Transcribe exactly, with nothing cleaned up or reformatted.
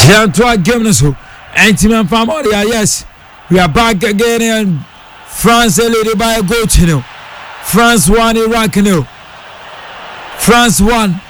Jantua game so. Antiman Famoria, yes. We are back again and France leading by a goal to France one, Iraq nil. France one,